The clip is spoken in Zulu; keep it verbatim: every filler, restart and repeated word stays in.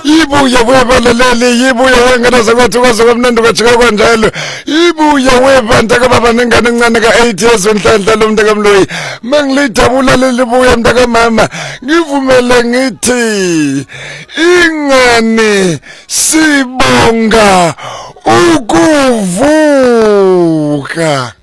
ibuye webaleleli ibuye wengena zakwathi kwaze kwamnandi kwajika kanjalo ibuye webanda kababa nengane encane ka eight years wenhlanhla lo mntaka Mloyi mangilidabula lelibuye mntaka mama ngivumele ngithi ingane sibonga ukuvuka